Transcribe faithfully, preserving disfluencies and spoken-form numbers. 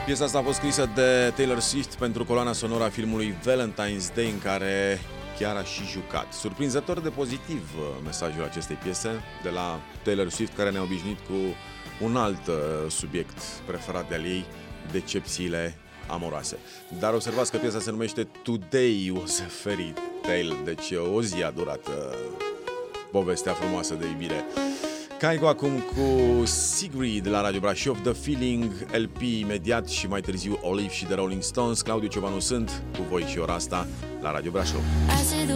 Piesa asta a fost scrisă de Taylor Swift pentru coloana sonoră a filmului Valentine's Day, în care chiar a și jucat. Surprinzător de pozitiv mesajul acestei piese de la Taylor Swift, care ne-a obișnuit cu un alt subiect preferat de-al ei, decepțiile amoroase. Dar observați că piesa se numește Today Was a Fairy Tale, deci o zi a durat povestea frumoasă de iubire. Caigo acum cu Sigrid la Radio Brașov, The Feeling, L P imediat și mai târziu Olive și The Rolling Stones. Claudiu Ciobanu sunt cu voi și ora asta la Radio Brașov.